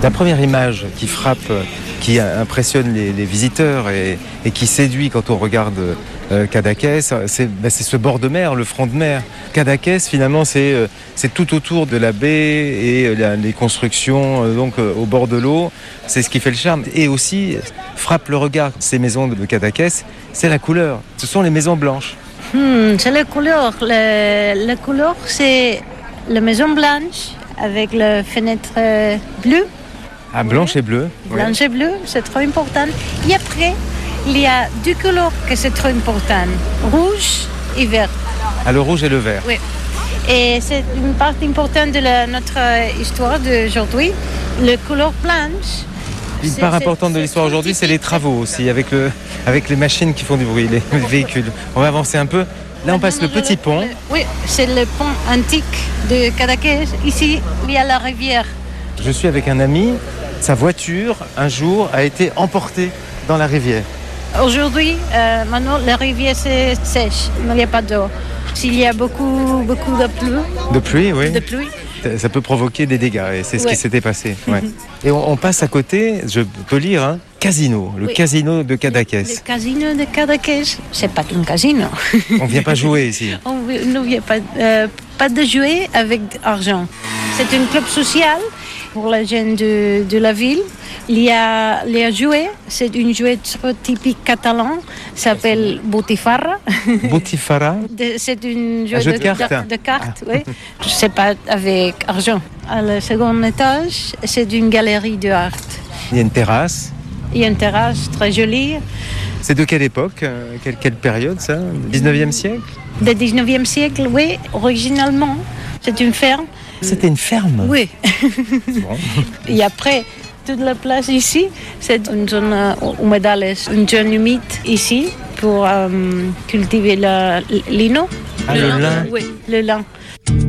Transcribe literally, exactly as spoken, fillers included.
La première image qui frappe, qui impressionne les, les visiteurs et, et qui séduit quand on regarde euh, Cadaqués, c'est, ben c'est ce bord de mer, le front de mer. Cadaqués, finalement, c'est, euh, c'est tout autour de la baie et la, les constructions euh, donc, euh, au bord de l'eau. C'est ce qui fait le charme. Et aussi, frappe le regard. Ces maisons de Cadaqués, c'est la couleur. Ce sont les maisons blanches. Hmm, c'est la couleur. Le, la couleur, c'est la maison blanche avec la fenêtre bleue. Ah, blanche oui. et bleue. Blanche oui. et bleue, c'est trop important. Et après, il y a deux couleurs que c'est trop important. Rouge et vert. Ah, le rouge et le vert. Oui. Et c'est une partie importante de la, notre histoire d'aujourd'hui. La couleur blanche. Une part importante de l'histoire aujourd'hui, c'est les travaux aussi, avec, le, avec les machines qui font du bruit, les, les véhicules. On va avancer un peu. Là, on passe le petit pont. Le, oui, c'est le pont antique de Cadaqués. Ici, il y a la rivière. Je suis avec un ami. Sa voiture, un jour, a été emportée dans la rivière. Aujourd'hui, euh, maintenant, la rivière c'est sèche. Il n'y a pas d'eau. S'il y a beaucoup, beaucoup de pluie, de pluie, oui. De pluie. Ça peut provoquer des dégâts et c'est ce ouais. qui s'était passé. Ouais. Et on, on passe à côté, je peux lire, hein, casino, le oui. casino de Cadaqués. Le, le casino de Cadaqués, c'est pas un casino. On ne vient pas jouer ici. On ne vient pas, euh, pas de jouer avec argent. C'est un club social pour les jeunes de, de la ville. Il y a les jouets, c'est une jouet typique catalan, s'appelle Botifarra. Botifarra C'est une jouet jeu de, de cartes, de, de cartes ah. oui. C'est pas avec argent. À le second étage, c'est une galerie d'art. Il y a une terrasse. Il y a une terrasse très jolie. C'est de quelle époque, quelle, quelle période ça? dix-neuvième siècle? Du dix-neuvième siècle, oui. Originalement, c'est une ferme. C'était une ferme? Oui. Bon. Et après, toute la place ici, c'est une zone humedale, une zone humide ici pour euh, cultiver le lino. Ah, le, le lin. Oui, le lin.